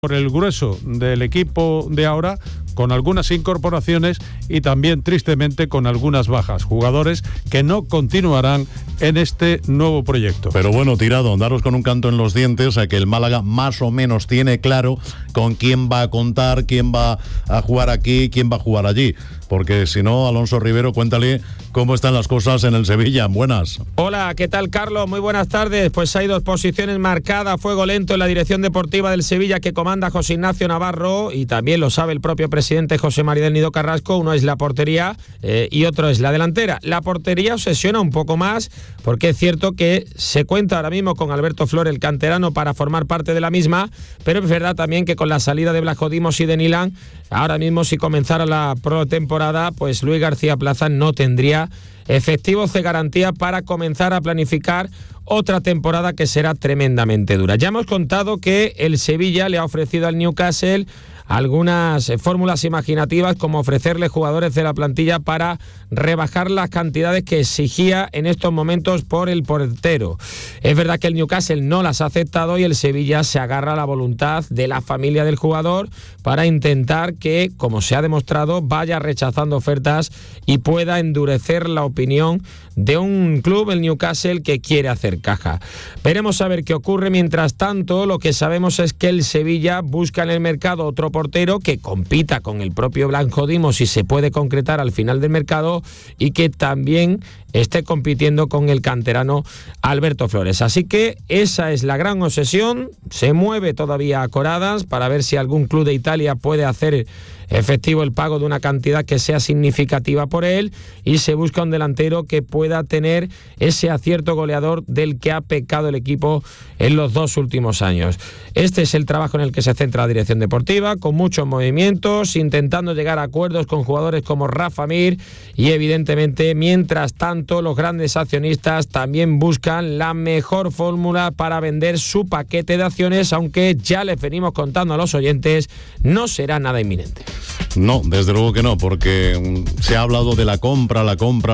por el grueso del equipo de ahora, con algunas incorporaciones y también, tristemente, con algunas bajas. Jugadores que no continuarán en este nuevo proyecto. Pero bueno, Tirado, daros con un canto en los dientes a que el Málaga más o menos tiene claro con quién va a contar, quién va a jugar aquí, quién va a jugar allí. Porque si no, Alonso Rivero, cuéntale cómo están las cosas en el Sevilla. Buenas. Hola, ¿qué tal, Carlos? Muy buenas tardes. Pues hay dos posiciones marcadas, fuego lento en la dirección deportiva del Sevilla que comanda José Ignacio Navarro, y también lo sabe el propio presidente José María del Nido Carrasco. Uno es la portería y otro es la delantera. La portería obsesiona un poco más, porque es cierto que se cuenta ahora mismo con Alberto Flores, el canterano, para formar parte de la misma, pero es verdad también que con la salida de Blajo Dimos y de Nilan, ahora mismo, si comenzara la pretemporada, pues Luis García Plaza no tendría efectivos de garantía para comenzar a planificar otra temporada que será tremendamente dura. Ya hemos contado que el Sevilla le ha ofrecido al Newcastle algunas fórmulas imaginativas, como ofrecerle jugadores de la plantilla para rebajar las cantidades que exigía en estos momentos por el portero. Es verdad que el Newcastle no las ha aceptado y el Sevilla se agarra a la voluntad de la familia del jugador para intentar que, como se ha demostrado, vaya rechazando ofertas y pueda endurecer la opinión de un club, el Newcastle, que quiere hacer caja. Veremos a ver qué ocurre. Mientras tanto, lo que sabemos es que el Sevilla busca en el mercado otro portero que compita con el propio Blanco Dimos, si se puede concretar al final del mercado, y que también esté compitiendo con el canterano Alberto Flores. Así que esa es la gran obsesión. Se mueve todavía a coradas para ver si algún club de Italia puede hacer efectivo el pago de una cantidad que sea significativa por él, y se busca un delantero que pueda tener ese acierto goleador del que ha pecado el equipo en los 2 últimos años. Este es el trabajo en el que se centra la dirección deportiva, con muchos movimientos, intentando llegar a acuerdos con jugadores como Rafa Mir, y evidentemente, mientras tanto, los grandes accionistas también buscan la mejor fórmula para vender su paquete de acciones, aunque ya les venimos contando a los oyentes, no será nada inminente. No, desde luego que no, porque se ha hablado de la compra,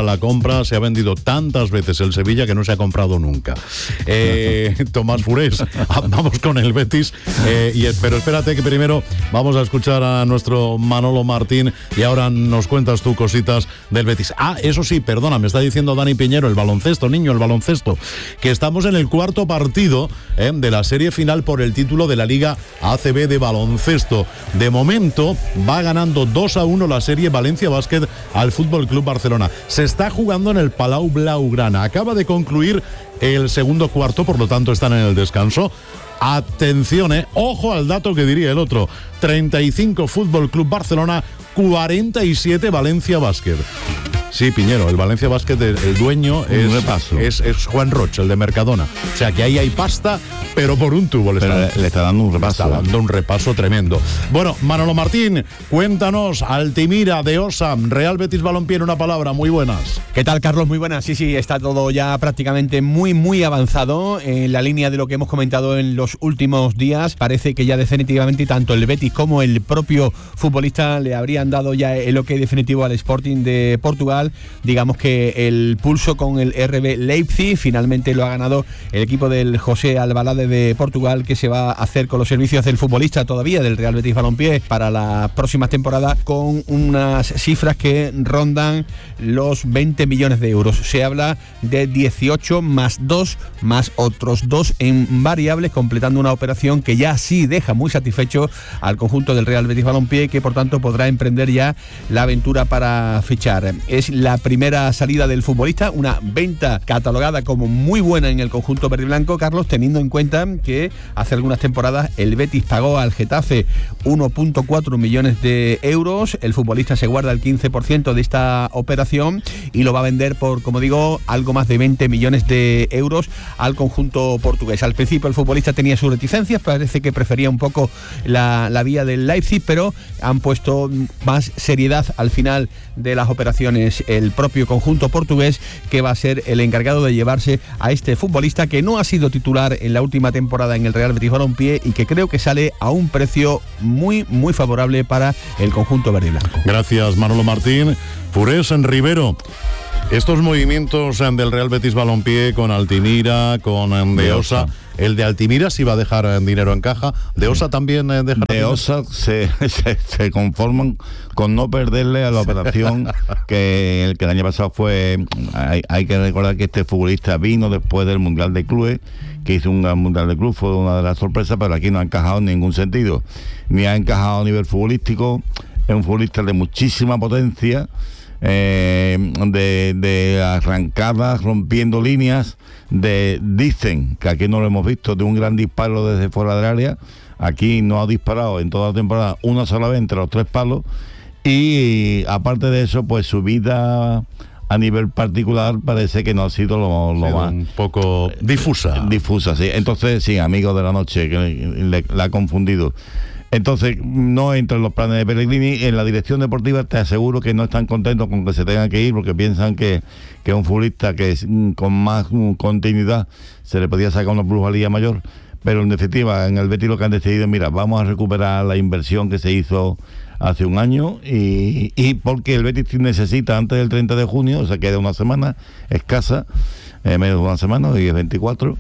se ha vendido tantas veces el Sevilla que no se ha comprado nunca. Tomás Furés, vamos con el Betis, pero espérate que primero vamos a escuchar a nuestro Manolo Martín y ahora nos cuentas tú cositas del Betis. Eso sí, perdona, me está diciendo Dani Piñero, el baloncesto, que estamos en el cuarto partido de la serie final por el título de la Liga ACB de baloncesto. De momento va ganando 2-1 la serie Valencia Básquet al Fútbol Club Barcelona. Se está jugando en el Palau Blaugrana. Acaba de concluir el segundo cuarto, por lo tanto están en el descanso. Atención, ojo al dato que diría el otro: 35 Fútbol Club Barcelona, 47 Valencia Básquet. Sí, Piñero, el Valencia Básquet, el dueño es Juan Roch, el de Mercadona. O sea que ahí hay pasta, pero por un tubo le está dando un repaso. Está dando un repaso tremendo. Bueno, Manolo Martín, cuéntanos, Altimira de Osam, Real Betis Balompié, en una palabra. Muy buenas. ¿Qué tal, Carlos? Muy buenas. Sí, está todo ya prácticamente muy avanzado en la línea de lo que hemos comentado en los últimos días. Parece que ya definitivamente tanto el Betis como el propio futbolista le habrían dado ya el ok definitivo al Sporting de Portugal. Digamos que el pulso con el RB Leipzig finalmente lo ha ganado el equipo del José Albalade de Portugal, que se va a hacer con los servicios del futbolista todavía del Real Betis Balompié para la próxima temporada, con unas cifras que rondan los 20 millones de euros. Se habla de 18 más 2 más otros 2 en variables, completando una operación que ya sí deja muy satisfecho al conjunto del Real Betis Balompié, que por tanto podrá emprender ya la aventura para fichar. Es la primera salida del futbolista, una venta catalogada como muy buena en el conjunto verde y blanco, Carlos, teniendo en cuenta que hace algunas temporadas el Betis pagó al Getafe 1.4 millones de euros. El futbolista se guarda el 15% de esta operación y lo va a vender por, como digo, algo más de 20 millones de euros al conjunto portugués. Al principio el futbolista tenía sus reticencias, parece que prefería un poco la vía del Leipzig, pero han puesto más seriedad al final de las operaciones el propio conjunto portugués, que va a ser el encargado de llevarse a este futbolista que no ha sido titular en la última temporada en el Real Betis Balompié y que creo que sale a un precio muy favorable para el conjunto verde y blanco. Gracias, Manolo Martín. Furés en Rivero. Estos movimientos del Real Betis Balompié con Altimira, con Deosa, El de Altimira sí va a dejar dinero en caja. ¿De Osa también dejará? De Osa se conforman con no perderle a la operación que el año pasado fue... Hay que recordar que este futbolista vino después del Mundial de Clubes, que hizo un gran Mundial de Clubes, fue una de las sorpresas, pero aquí no ha encajado en ningún sentido. Ni ha encajado a nivel futbolístico. Es un futbolista de muchísima potencia, de arrancadas, rompiendo líneas, dicen que aquí no lo hemos visto, de un gran disparo desde fuera del área. Aquí no ha disparado en toda la temporada una sola vez entre los 3 palos, y aparte de eso, pues su vida a nivel particular parece que no ha sido lo más... Un poco difusa. Difusa, sí. Entonces, sí, amigo de la noche, que la ha confundido. Entonces, no entra en los planes de Pellegrini. En la dirección deportiva te aseguro que no están contentos con que se tengan que ir, porque piensan que un futbolista que con más continuidad se le podía sacar una plusvalía mayor, pero en definitiva en el Betis lo que han decidido, mira, vamos a recuperar la inversión que se hizo hace un año, y porque el Betis necesita antes del 30 de junio, o sea, queda una semana escasa, menos de una semana, y es 24,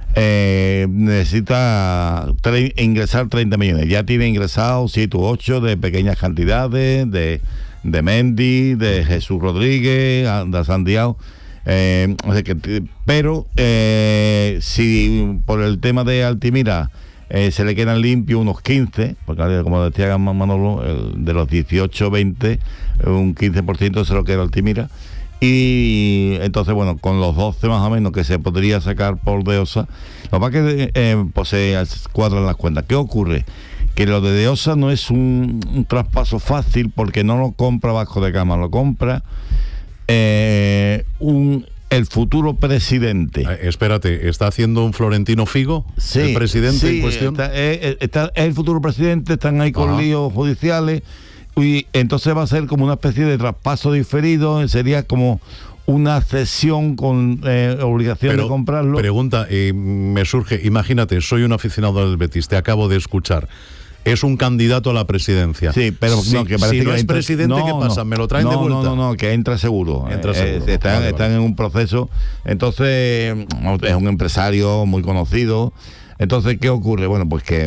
necesita ingresar 30 millones. Ya tiene ingresado 7 u 8 de pequeñas cantidades, de Mendy, de Jesús Rodríguez, de Santiago. O sea que, pero si por el tema de Altimira se le quedan limpios unos 15, porque como decía Manolo, de los 18-20, un 15% se lo queda Altimira. Y entonces, bueno, con los 12 más o menos que se podría sacar por De Osa, lo que pasa es que pues se cuadran las cuentas. ¿Qué ocurre? Que lo de Osa no es un traspaso fácil, porque no lo compra Vasco de Gama, lo compra el futuro presidente. Espérate, ¿está haciendo un Florentino Figo? Sí, el presidente en cuestión. Está el futuro presidente, están ahí con líos judiciales. Y entonces va a ser como una especie de traspaso diferido, sería como una cesión con obligación de comprarlo. Pregunta, me surge, imagínate, soy un aficionado del Betis, te acabo de escuchar. Es un candidato a la presidencia. Sí, pero no, que parece si no que es presidente, ¿qué pasa? ¿Me lo traen de vuelta? No, que entra seguro. Están en un proceso. Entonces, es un empresario muy conocido. Entonces, ¿qué ocurre? Bueno, pues que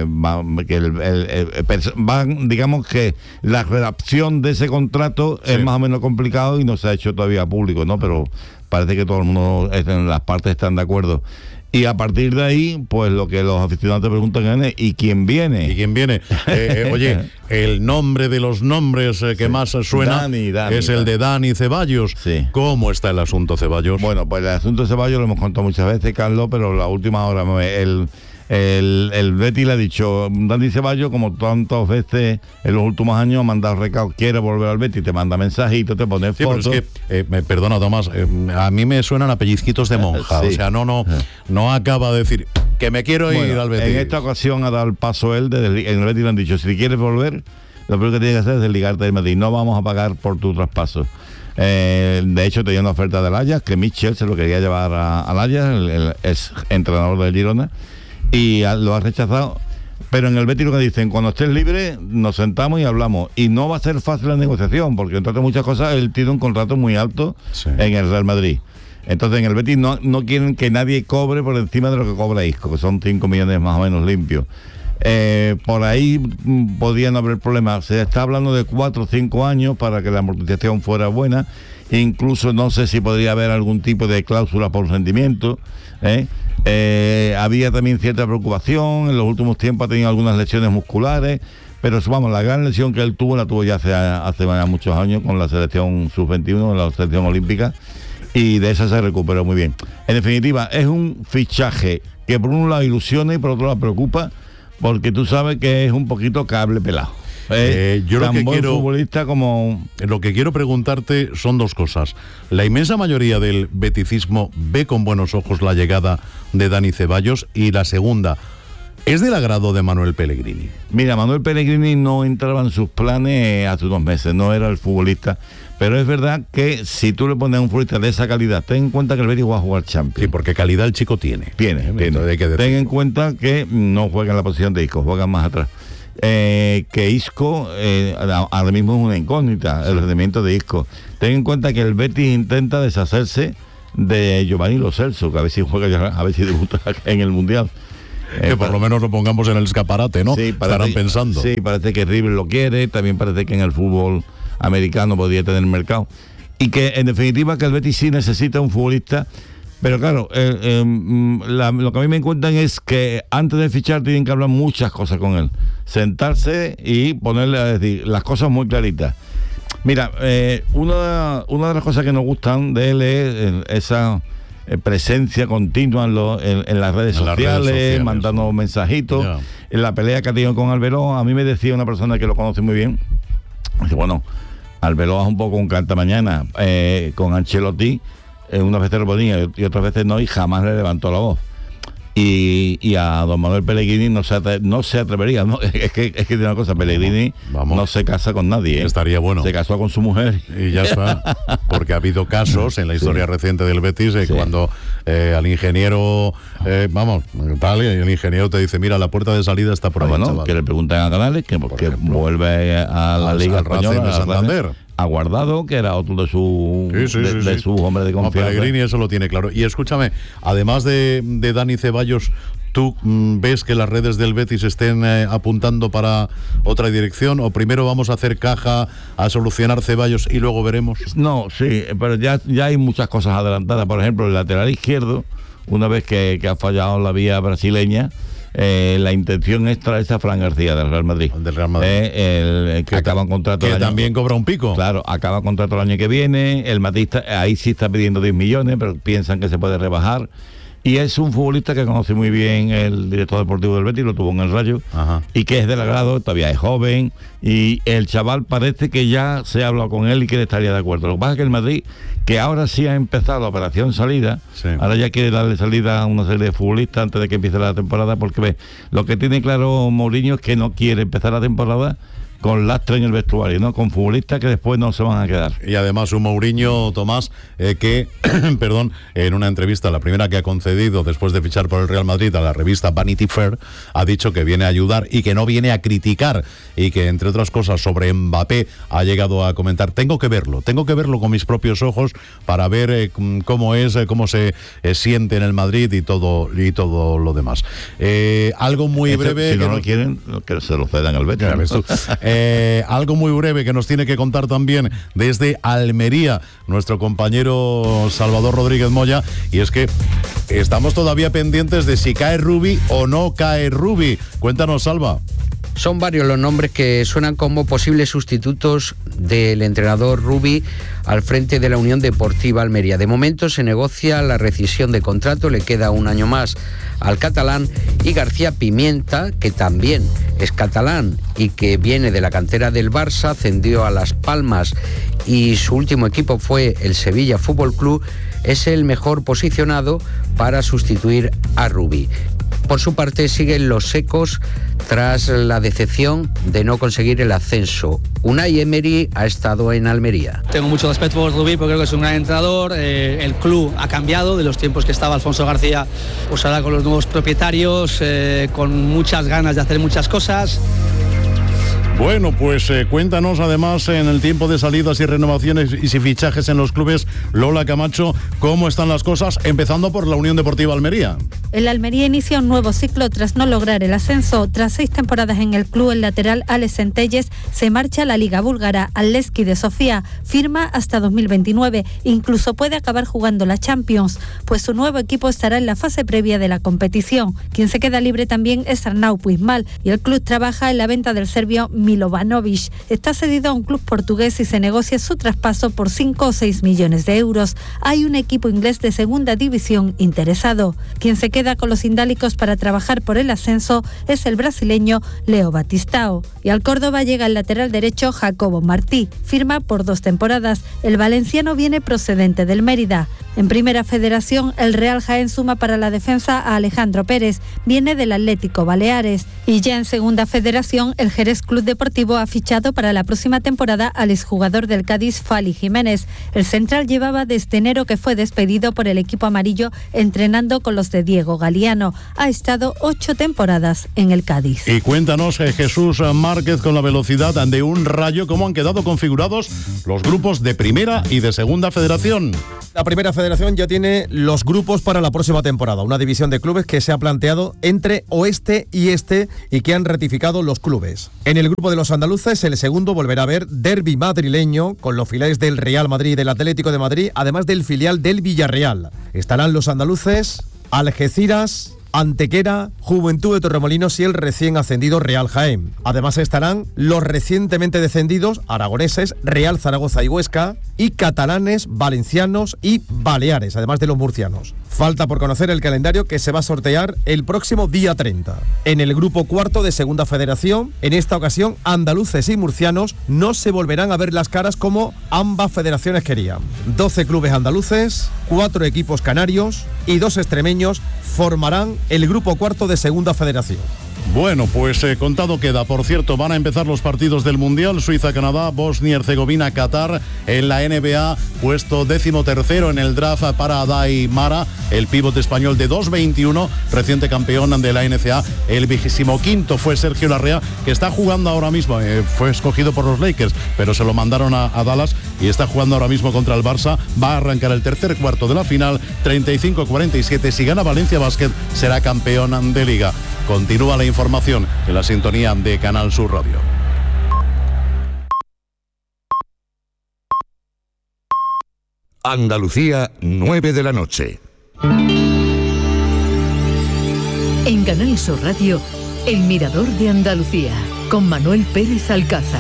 van, digamos que la redacción de ese contrato es más o menos complicado y no se ha hecho todavía público, ¿no? Pero parece que todo el mundo, las partes están de acuerdo. Y a partir de ahí, pues lo que los aficionados te preguntan es ¿y quién viene? ¿Y quién viene? Oye, el nombre de los nombres que más suena es el de Dani Ceballos. Sí. ¿Cómo está el asunto Ceballos? Bueno, pues el asunto de Ceballos lo hemos contado muchas veces, Carlos, pero la última hora el Betis le ha dicho, Dani Ceballos, como tantas veces en los últimos años, ha mandado recado, quiere volver al Betis, te manda mensajitos, te pone fotos. Pero es que, perdona Tomás, a mí me suenan a pellizquitos de monja, o sea, no acaba de decir que me quiero ir al Betis. En esta ocasión ha dado el paso él, en el Betis le han dicho, si quieres volver, lo primero que tienes que hacer es desligarte del Madrid, no vamos a pagar por tu traspaso. De hecho tenía una oferta del Ajax, que Michel se lo quería llevar al Ajax, el ex entrenador del Girona, y lo ha rechazado. Pero en el Betis lo que dicen, cuando estés libre nos sentamos y hablamos, y no va a ser fácil la negociación, porque entre otras muchas cosas él tiene un contrato muy alto en el Real Madrid. Entonces en el Betis no quieren que nadie cobre por encima de lo que cobra Isco, que son 5 millones más o menos limpios. Por ahí podían haber problemas. Se está hablando de 4 o 5 años para que la amortización fuera buena. Incluso no sé si podría haber algún tipo de cláusula por rendimiento. Había también cierta preocupación. En los últimos tiempos ha tenido algunas lesiones musculares, pero vamos, la gran lesión que él tuvo la tuvo ya hace muchos años con la selección sub-21, la selección olímpica, y de esa se recuperó muy bien. En definitiva, es un fichaje que por un lado ilusiona y por otro lado preocupa, porque tú sabes que es un poquito cable pelado. Yo tan buen futbolista como... Lo que quiero preguntarte son dos cosas. La inmensa mayoría del beticismo ve con buenos ojos la llegada de Dani Ceballos, y la segunda, ¿es del agrado de Manuel Pellegrini? Mira, Manuel Pellegrini no entraba en sus planes hace unos meses, no era el futbolista, pero es verdad que si tú le pones a un futbolista de esa calidad, ten en cuenta que el Betis va a jugar Champions. Sí, porque calidad el chico tiene. Tiene. Ten en cuenta que no juega en la posición de Isco, juega más atrás. Que Isco ahora mismo es una incógnita, el rendimiento de Isco. Ten en cuenta que el Betis intenta deshacerse de Giovanni Lo Celso, que a ver si juega, a ver si debuta en el Mundial. Que por lo menos lo pongamos en el escaparate, ¿no? Sí, estarán pensando. Sí, parece que River lo quiere, también parece que en el fútbol americano podría tener mercado. Y que en definitiva que el Betis sí necesita un futbolista. Pero claro, lo que a mí me cuentan es que antes de fichar tienen que hablar muchas cosas con él. Sentarse y ponerle a decir las cosas muy claritas. Mira, una de las cosas que nos gustan de él es esa presencia continua en las redes sociales, mandando mensajitos. Yeah. En la pelea que ha tenido con Arbeloa, a mí me decía una persona que lo conoce muy bien, dice, bueno, Arbeloa es un poco un cantamañana, con Ancelotti unas veces lo ponía y otras veces no, y jamás le levantó la voz. Y a don Manuel Pellegrini no se atrevería, ¿no? Es que tiene una cosa, Pellegrini no se casa con nadie, ¿eh? Estaría bueno. Se casó con su mujer. Y ya está, porque ha habido casos en la historia reciente del Betis cuando al ingeniero, el ingeniero te dice, mira, la puerta de salida está por ahí, chaval. Que le preguntan a Canales, que porque vuelve a la Liga Española, de Santander. Ha Guardado, que era otro de sus hombres de confianza. Pellegrini eso lo tiene claro. Y escúchame, además de Dani Ceballos, ¿tú ves que las redes del Betis estén apuntando para otra dirección? ¿O primero vamos a hacer caja, a solucionar Ceballos y luego veremos? No, sí, pero ya hay muchas cosas adelantadas. Por ejemplo, el lateral izquierdo, una vez que ha fallado la vía brasileña, la intención es traerse a Fran García del Real Madrid. El que acaba un contrato. Que también cobra un pico. Claro, acaba contrato el año que viene. El Madrid ahí sí está pidiendo 10 millones, pero piensan que se puede rebajar. Y es un futbolista que conoce muy bien el director deportivo del Betis, lo tuvo en el Rayo. Ajá. Y que es del agrado, todavía es joven. Y el chaval parece que ya se ha hablado con él y que él estaría de acuerdo. Lo que pasa es que el Madrid, que ahora sí ha empezado la operación salida, ahora ya quiere darle salida a una serie de futbolistas antes de que empiece la temporada, porque ve, lo que tiene claro Mourinho es que no quiere empezar la temporada con lastre en el vestuario, ¿no? Con futbolistas que después no se van a quedar. Y además un Mourinho, Tomás, que, perdón, en una entrevista, la primera que ha concedido después de fichar por el Real Madrid a la revista Vanity Fair, ha dicho que viene a ayudar y que no viene a criticar, y que, entre otras cosas, sobre Mbappé ha llegado a comentar, tengo que verlo con mis propios ojos para ver cómo se siente en el Madrid y todo lo demás. Algo muy breve... Si no lo quieren, que se lo cedan al Betis. Algo muy breve que nos tiene que contar también desde Almería nuestro compañero Salvador Rodríguez Moya, y es que estamos todavía pendientes de si cae Rubi o no cae Rubi. Cuéntanos, Salva. Son varios los nombres que suenan como posibles sustitutos del entrenador Rubi al frente de la Unión Deportiva Almería. De momento se negocia la rescisión de contrato, le queda un año más al catalán, y García Pimienta, que también es catalán y que viene de la cantera del Barça, ascendió a Las Palmas y su último equipo fue el Sevilla Fútbol Club, es el mejor posicionado para sustituir a Rubi. Por su parte siguen los secos tras la decepción de no conseguir el ascenso. Unai Emery ha estado en Almería. Tengo mucho respeto por Rubi porque creo que es un gran entrenador. El club ha cambiado de los tiempos que estaba Alfonso García, pues ahora con los nuevos propietarios, con muchas ganas de hacer muchas cosas. Bueno, pues cuéntanos además en el tiempo de salidas y renovaciones y fichajes en los clubes, Lola Camacho, cómo están las cosas, empezando por la Unión Deportiva Almería. El Almería inicia un nuevo ciclo tras no lograr el ascenso. Tras 6 temporadas en el club, el lateral Alex Centelles se marcha a la Liga Búlgara, al Levski de Sofía, firma hasta 2029, incluso puede acabar jugando la Champions, pues su nuevo equipo estará en la fase previa de la competición. Quien se queda libre también es Arnau Puigmal, y el club trabaja en la venta del serbio Milovanovic. Está cedido a un club portugués y se negocia su traspaso por 5 o 6 millones de euros. Hay un equipo inglés de segunda división interesado. Quien se queda con los indálicos para trabajar por el ascenso es el brasileño Leo Batistao. Y al Córdoba llega el lateral derecho Jacobo Martí. Firma por 2 temporadas. El valenciano viene procedente del Mérida. En Primera Federación, el Real Jaén suma para la defensa a Alejandro Pérez. Viene del Atlético Baleares. Y ya en Segunda Federación, el Jerez Club Deportivo ha fichado para la próxima temporada al exjugador del Cádiz, Fali Jiménez. El central llevaba desde enero que fue despedido por el equipo amarillo entrenando con los de Diego Galiano. Ha estado 8 temporadas en el Cádiz. Y cuéntanos, Jesús Márquez, con la velocidad de un rayo, cómo han quedado configurados los grupos de Primera y de Segunda Federación. La Primera Federación ya tiene los grupos para la próxima temporada, una división de clubes que se ha planteado entre oeste y este y que han ratificado los clubes. En el grupo de los andaluces, el segundo volverá a haber derbi madrileño con los filiales del Real Madrid y del Atlético de Madrid, además del filial del Villarreal. Estarán los andaluces, Algeciras, Antequera, Juventud de Torremolinos y el recién ascendido Real Jaén. Además estarán los recientemente descendidos aragoneses Real Zaragoza y Huesca y catalanes, valencianos y baleares, además de los murcianos. Falta por conocer el calendario que se va a sortear el próximo día 30. En el grupo cuarto de Segunda Federación, en esta ocasión andaluces y murcianos no se volverán a ver las caras como ambas federaciones querían. 12 clubes andaluces, 4 equipos canarios y 2 extremeños formarán el grupo cuarto de Segunda Federación. Bueno, pues contado queda. Por cierto, van a empezar los partidos del Mundial. Suiza, Canadá, Bosnia, Herzegovina, Qatar. En la NBA, puesto 13º en el draft para Adai Mara, el pívot español de 2.21, reciente campeón de la NCAA. El 25º fue Sergio Larrea, que está jugando ahora mismo. Fue escogido por los Lakers, pero se lo mandaron a Dallas y está jugando ahora mismo contra el Barça. Va a arrancar el tercer cuarto de la final, 35-47. Si gana Valencia Basket, será campeón de Liga. Continúa la información en la sintonía de Canal Sur Radio. Andalucía, 9 de la noche. En Canal Sur Radio, El Mirador de Andalucía, con Manuel Pérez Alcázar.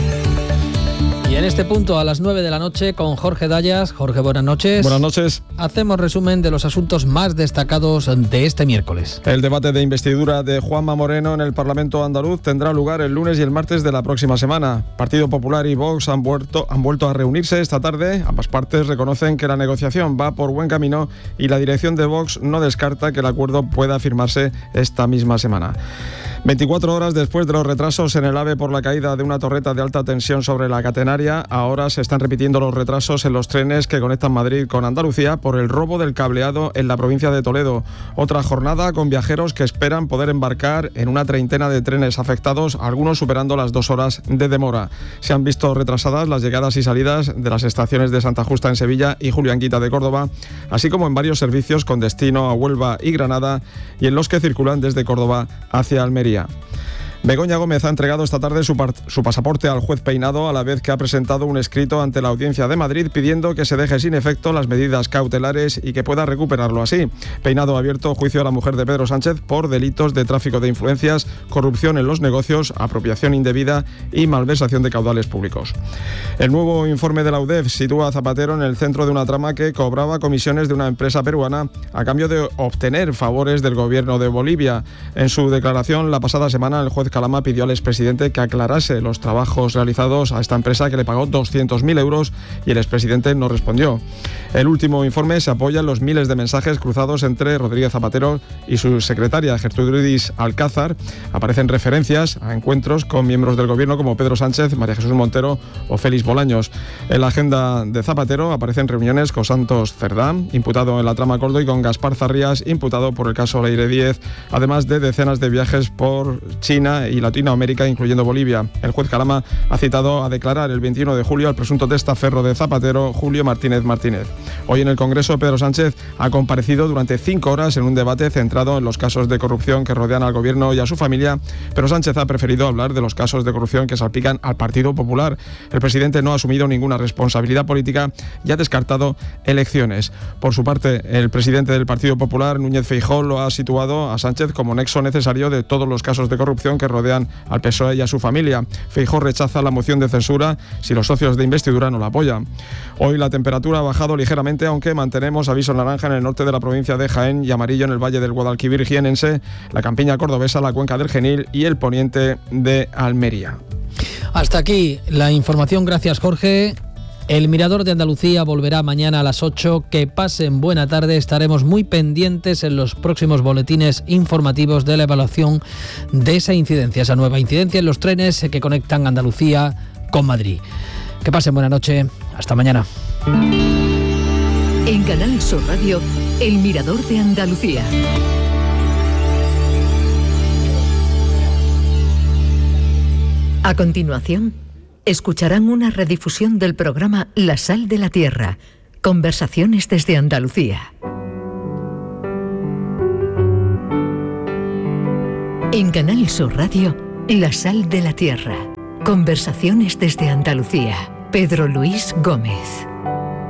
Y en este punto, a las 9 de la noche, con Jorge Dayas. Jorge, buenas noches. Buenas noches. Hacemos resumen de los asuntos más destacados de este miércoles. El debate de investidura de Juanma Moreno en el Parlamento andaluz tendrá lugar el lunes y el martes de la próxima semana. Partido Popular y Vox han vuelto a reunirse esta tarde. Ambas partes reconocen que la negociación va por buen camino y la dirección de Vox no descarta que el acuerdo pueda firmarse esta misma semana. 24 horas después de los retrasos en el AVE por la caída de una torreta de alta tensión sobre la catenaria, ahora se están repitiendo los retrasos en los trenes que conectan Madrid con Andalucía por el robo del cableado en la provincia de Toledo. Otra jornada con viajeros que esperan poder embarcar en una treintena de trenes afectados, algunos superando las 2 horas de demora. Se han visto retrasadas las llegadas y salidas de las estaciones de Santa Justa en Sevilla y Julianquita de Córdoba, así como en varios servicios con destino a Huelva y Granada y en los que circulan desde Córdoba hacia Almería. Begoña Gómez ha entregado esta tarde su pasaporte al juez Peinado, a la vez que ha presentado un escrito ante la Audiencia de Madrid pidiendo que se deje sin efecto las medidas cautelares y que pueda recuperarlo así. Peinado ha abierto juicio a la mujer de Pedro Sánchez por delitos de tráfico de influencias, corrupción en los negocios, apropiación indebida y malversación de caudales públicos. El nuevo informe de la UDEF sitúa a Zapatero en el centro de una trama que cobraba comisiones de una empresa peruana a cambio de obtener favores del gobierno de Bolivia. En su declaración la pasada semana, el juez Calama pidió al expresidente que aclarase los trabajos realizados a esta empresa, que le pagó 200.000 euros, y el expresidente no respondió. El último informe se apoya en los miles de mensajes cruzados entre Rodríguez Zapatero y su secretaria Gertrudis Alcázar. Aparecen referencias a encuentros con miembros del gobierno como Pedro Sánchez, María Jesús Montero o Félix Bolaños. En la agenda de Zapatero aparecen reuniones con Santos Cerdá, imputado en la trama Coldo, y con Gaspar Zarrías, imputado por el caso Leire 10, además de decenas de viajes por China y Latinoamérica, incluyendo Bolivia. El juez Calama ha citado a declarar el 21 de julio al presunto testaferro de Zapatero, Julio Martínez Martínez. Hoy en el Congreso, Pedro Sánchez ha comparecido durante 5 horas en un debate centrado en los casos de corrupción que rodean al gobierno y a su familia, pero Sánchez ha preferido hablar de los casos de corrupción que salpican al Partido Popular. El presidente no ha asumido ninguna responsabilidad política y ha descartado elecciones. Por su parte, el presidente del Partido Popular, Núñez Feijóo, lo ha situado a Sánchez como nexo necesario de todos los casos de corrupción que rodean al PSOE y a su familia. Feijóo rechaza la moción de censura si los socios de investidura no la apoyan. Hoy la temperatura ha bajado ligeramente, aunque mantenemos aviso naranja en el norte de la provincia de Jaén y amarillo en el valle del Guadalquivir jienense, la campiña cordobesa, la cuenca del Genil y el poniente de Almería. Hasta aquí la información, gracias Jorge. El Mirador de Andalucía volverá mañana a las 8. Que pasen buena tarde. Estaremos muy pendientes en los próximos boletines informativos de la evaluación de esa incidencia, esa nueva incidencia en los trenes que conectan Andalucía con Madrid. Que pasen buena noche. Hasta mañana. En Canal Sur Radio, El Mirador de Andalucía. A continuación, escucharán una redifusión del programa La Sal de la Tierra, Conversaciones desde Andalucía. En Canal Sur Radio, La Sal de la Tierra. Conversaciones desde Andalucía. Pedro Luis Gómez.